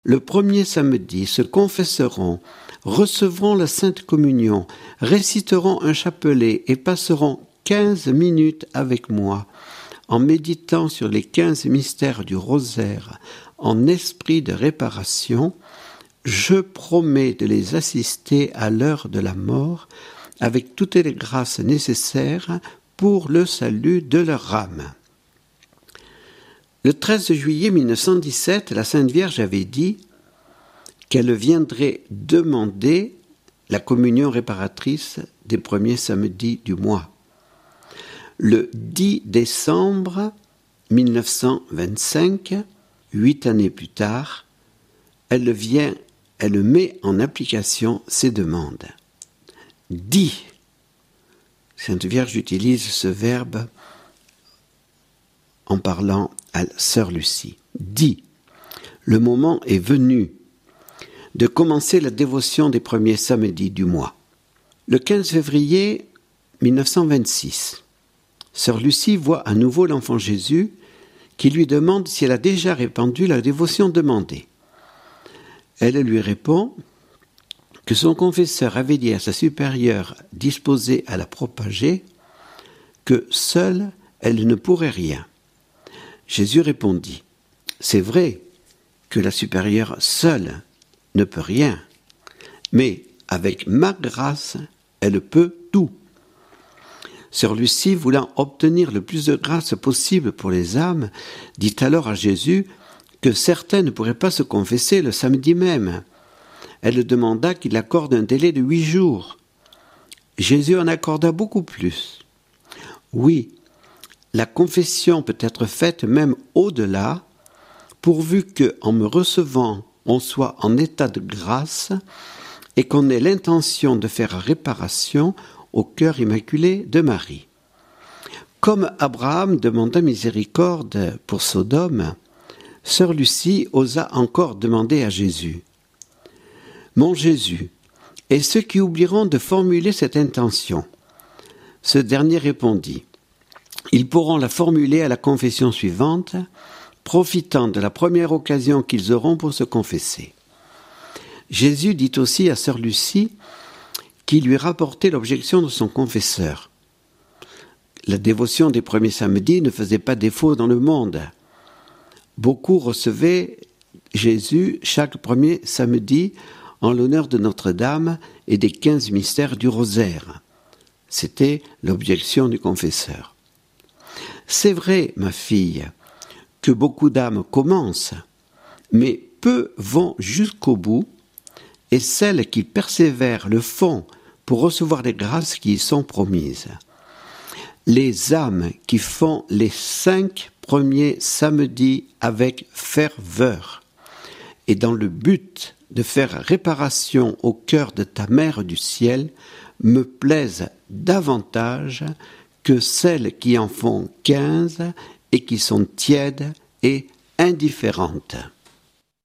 le premier samedi, se confesseront, recevront la Sainte Communion, réciteront un chapelet et passeront 15 minutes avec moi, en méditant sur les 15 mystères du rosaire, en esprit de réparation, je promets de les assister à l'heure de la mort, avec toutes les grâces nécessaires pour le salut de leur âme. Le 13 juillet 1917, la Sainte Vierge avait dit qu'elle viendrait demander la communion réparatrice des premiers samedis du mois. Le 10 décembre 1925, 8 années plus tard, elle met en application ces demandes. Dit. Sainte Vierge utilise ce verbe en parlant à Sœur Lucie. Dit. Le moment est venu de commencer la dévotion des premiers samedis du mois. Le 15 février 1926, Sœur Lucie voit à nouveau l'enfant Jésus qui lui demande si elle a déjà répandu la dévotion demandée. Elle lui répond que son confesseur avait dit à sa supérieure disposée à la propager que seule elle ne pourrait rien. Jésus répondit « C'est vrai que la supérieure seule ne peut rien, mais avec ma grâce, elle peut tout. » Sœur Lucie, voulant obtenir le plus de grâce possible pour les âmes, dit alors à Jésus que certains ne pourraient pas se confesser le samedi même. Elle demanda qu'il accorde un délai de 8 jours. Jésus en accorda beaucoup plus. Oui, la confession peut être faite même au-delà, pourvu qu'en me recevant, on soit en état de grâce et qu'on ait l'intention de faire réparation au cœur immaculé de Marie. Comme Abraham demanda miséricorde pour Sodome, Sœur Lucie osa encore demander à Jésus « Mon Jésus, et ceux qui oublieront de formuler cette intention ?» Ce dernier répondit « Ils pourront la formuler à la confession suivante, profitant de la première occasion qu'ils auront pour se confesser. » Jésus dit aussi à Sœur Lucie qui lui rapportait l'objection de son confesseur. La dévotion des premiers samedis ne faisait pas défaut dans le monde. Beaucoup recevaient Jésus chaque premier samedi en l'honneur de Notre-Dame et des 15 mystères du rosaire. C'était l'objection du confesseur. C'est vrai, ma fille, que beaucoup d'âmes commencent, mais peu vont jusqu'au bout, et celles qui persévèrent le font pour recevoir les grâces qui y sont promises. Les âmes qui font les 5 premiers samedis avec ferveur et dans le but de faire réparation au cœur de ta Mère du ciel me plaisent davantage que celles qui en font 15 et qui sont tièdes et indifférentes.